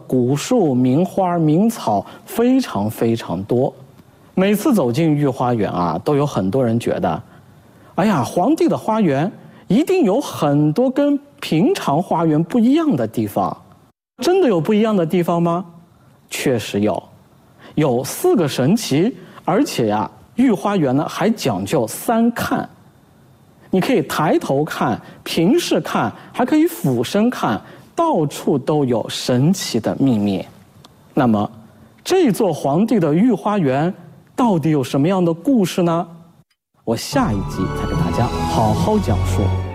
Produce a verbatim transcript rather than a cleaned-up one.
古树、名花、名草非常非常多。每次走进御花园啊，都有很多人觉得，哎呀，皇帝的花园一定有很多跟平常花园不一样的地方。真的有不一样的地方吗？确实有，有四个神奇，而且呀，御花园呢还讲究三看。你可以抬头看、平视看，还可以俯身看，到处都有神奇的秘密。那么，这座皇帝的御花园到底有什么样的故事呢？我下一集再给大家好好讲述。